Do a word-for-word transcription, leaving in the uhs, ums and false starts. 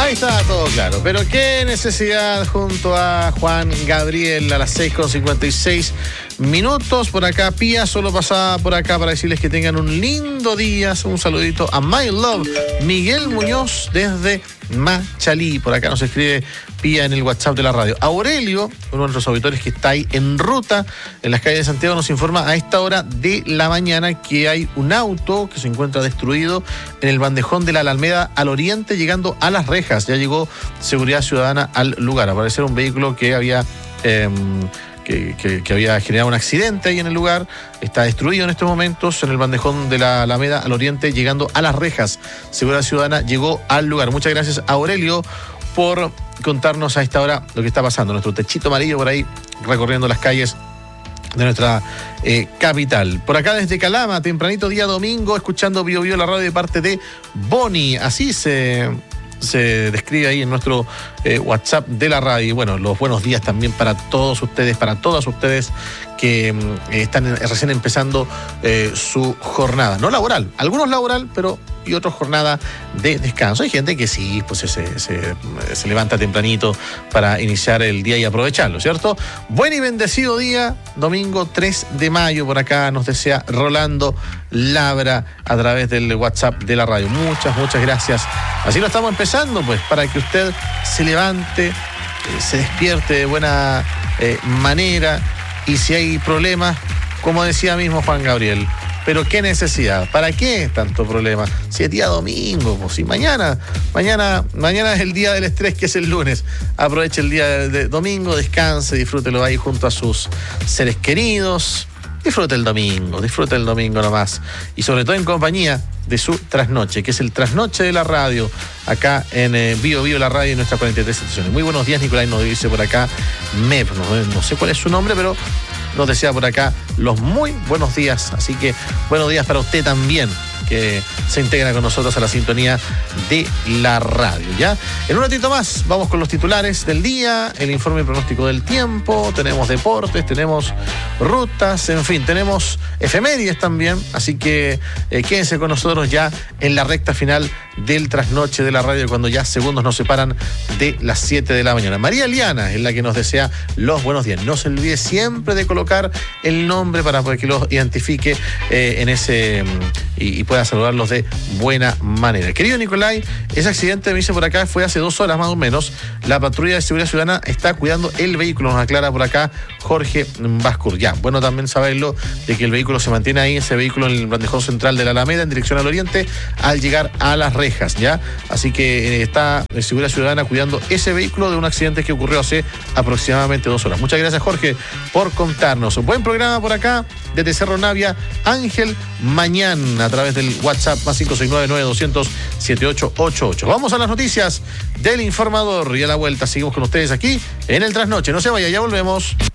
Ahí está todo claro, pero qué necesidad junto a Juan Gabriel a las seis con cincuenta y seis minutos. Por acá Pía solo pasaba por acá para decirles que tengan un lindo día. Un saludito a My Love, Miguel Muñoz desde Machalí. Por acá nos escribe Pía en el WhatsApp de la radio. Aurelio, uno de nuestros auditores que está ahí en ruta en las calles de Santiago, nos informa a esta hora de la mañana que hay un auto que se encuentra destruido en el bandejón de la Alameda al oriente, llegando a Las Rejas. Ya llegó Seguridad Ciudadana al lugar. Al parecer un vehículo que había eh, que, que, que había generado un accidente ahí en el lugar. Está destruido en estos momentos en el bandejón de la Alameda al oriente, llegando a Las Rejas. Seguridad Ciudadana llegó al lugar. Muchas gracias a Aurelio por contarnos a esta hora lo que está pasando. Nuestro techito amarillo por ahí recorriendo las calles de nuestra eh, capital. Por acá desde Calama, tempranito día domingo, escuchando Bio Bio la radio de parte de Boni. Así se, se describe ahí en nuestro eh, WhatsApp de la radio. Y bueno, los buenos días también para todos ustedes, para todas ustedes que eh, están recién empezando eh, su jornada. No laboral, algunos laboral, pero y otros jornada de descanso. Hay gente que sí, pues se, se, se levanta tempranito para iniciar el día y aprovecharlo, ¿cierto? Buen y bendecido día, domingo tres de mayo, por acá nos desea Rolando Labra a través del WhatsApp de la radio. Muchas, muchas gracias. Así lo estamos empezando, pues, para que usted se levante, se despierte de buena eh, manera, y si hay problemas, como decía mismo Juan Gabriel, pero qué necesidad, ¿para qué tanto problema? Si es día domingo, pues si mañana, mañana, mañana es el día del estrés, que es el lunes. Aproveche el día de, de domingo, descanse, disfrútelo ahí junto a sus seres queridos. Disfrute el domingo, disfrute el domingo nomás. Y sobre todo en compañía de su trasnoche, que es el trasnoche de la radio, acá en eh, Bio Bio la radio, en nuestras cuarenta y tres estaciones. Muy buenos días, Nicolás, nos dice por acá Mep, no, no sé cuál es su nombre, pero nos desea por acá los muy buenos días. Así que buenos días para usted también, que se integra con nosotros a la sintonía de la radio, ¿ya? En un ratito más vamos con los titulares del día, el informe pronóstico del tiempo, tenemos deportes, tenemos rutas, en fin, tenemos efemérides también, así que eh, quédense con nosotros ya en la recta final del trasnoche de la radio, cuando ya segundos nos separan de las siete de la mañana. María Liana es la que nos desea los buenos días. No se olvide siempre de colocar el nombre para que los identifique eh, en ese y, y pueda saludarlos de buena manera. Querido Nicolai, ese accidente, me dice por acá, fue hace dos horas más o menos. La patrulla de seguridad ciudadana está cuidando el vehículo, nos aclara por acá Jorge Bascur. Ya, bueno también saberlo de que el vehículo se mantiene ahí, ese vehículo en el bandejón central de la Alameda en dirección al oriente al llegar a Las Rejas, ¿ya? Así que eh, está eh, seguridad ciudadana cuidando ese vehículo de un accidente que ocurrió hace aproximadamente dos horas. Muchas gracias, Jorge, por contarnos. Buen programa por acá desde Cerro Navia, Ángel Mañán, a través del WhatsApp más cinco seis nueve, nueve dos cero cero, siete ocho ocho ocho. Vamos a las noticias del informador y a la vuelta seguimos con ustedes aquí en el Trasnoche. No se vaya, ya volvemos.